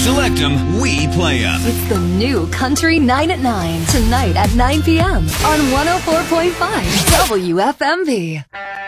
select them, we play them. It's the new Country 9 at 9. Tonight at 9 p.m. on 104.5 WFMV.